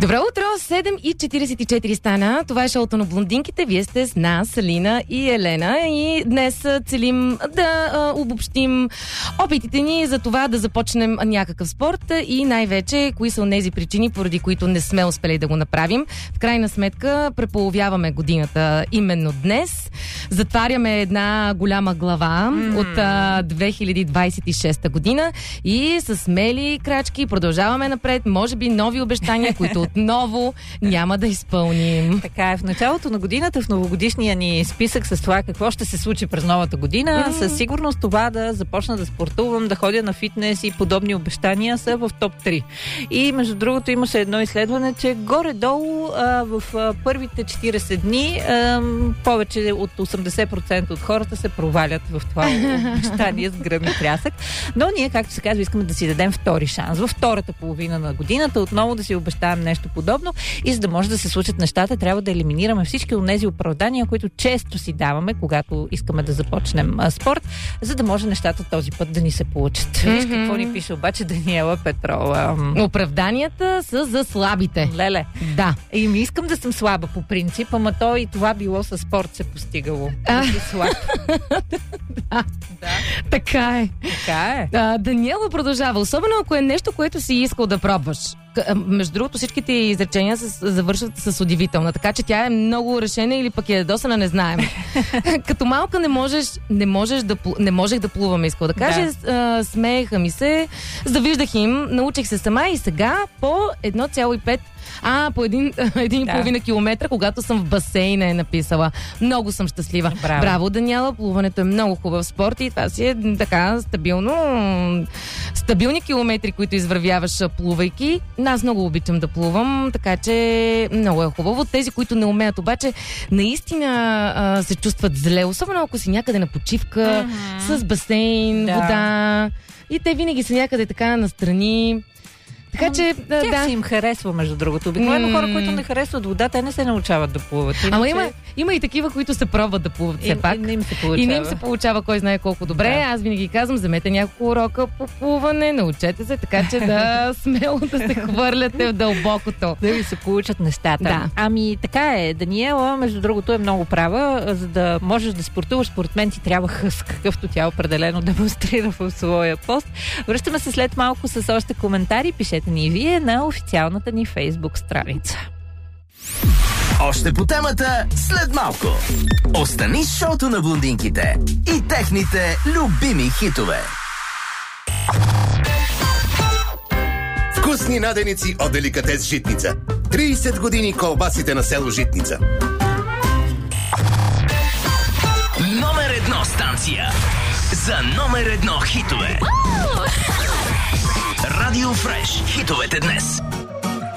Добро утро, 7:44 стана. Това е шоуто на блондинките. Вие сте с нас, Алина и Елена. И днес целим да обобщим опитите ни за това да започнем някакъв спорт и най-вече кои са онези причини, поради които не сме успели да го направим. В крайна сметка преполовяваме годината именно днес. Затваряме една голяма глава от 2026 година и с смели крачки продължаваме напред. Може би нови обещания, които отново няма да изпълним. Така е. В началото на годината, в новогодишния ни списък с това какво ще се случи през новата година, със сигурност това да започна да спортувам, да ходя на фитнес и подобни обещания са в топ 3. И между другото имаше едно изследване, че горе-долу в първите 40 дни повече от 80% от хората се провалят в това обещание с гръм и трясък. Но ние, както се казва, искаме да си дадем втори шанс. Във втората половина на годината отново да си обещаем нещо подобно и за да може да се случат нещата, трябва да елиминираме всички от тези оправдания, които често си даваме, когато искаме да започнем спорт, за да може нещата този път да ни се получат. Виж какво ни пише обаче Даниела Петрова. Оправданията са за слабите. Леле. Да. И ми искам да съм слаба по принцип, ама то и това било със спорт се постигало. Да си слаб. Да. Така е. Така е. Даниела продължава. Особено ако е нещо, което си искал да пробваш. Между другото, всичките изречения завършват с удивителна, така че тя е много решена или пък е ядосана, не знаем. Като малка не можех да плувам, искал да кажа. Да. Смееха ми се, завиждах им, научих се сама и сега по 1,5 по 1,5 километра, когато съм в басейна, е написала. Много съм щастлива. Браво, Даниела, плуването е много хубав спорт и това си е така стабилни километри, които извървяваш плувайки. Аз много обичам да плувам, така че много е хубаво. Тези, които не умеят обаче, наистина се чувстват зле, особено ако си някъде на почивка, с басейн, вода. И те винаги са някъде така настрани. Така че, тях си им харесва, между другото. Обикновено хора, които не харесват вода, те не се научават да плуват. Ама има и такива, които се пробват да плуват все пак. И не им се получава. И не им се получава кой знае колко добре. Да. Аз винаги казвам, вземете няколко урока по плуване, научете се, така че да смело да се хвърляте в дълбокото. Да ви се получат нещата. Да. Ами така е. Даниела, между другото, е много права. За да можеш да спортуваш, според мен ти трябва хъс, какъвто тя определено демонстрира в своя пост. Връщаме се след малко с още коментари. Пишете ни вие на официалната ни Фейсбук страница. Още по темата след малко. Остани с шоуто на блондинките и техните любими хитове. Вкусни наденици от Деликатес Житница. 30 години колбасите на село Житница. Номер 1 станция за номер 1 хитове. Радио Фреш. Хитовете днес.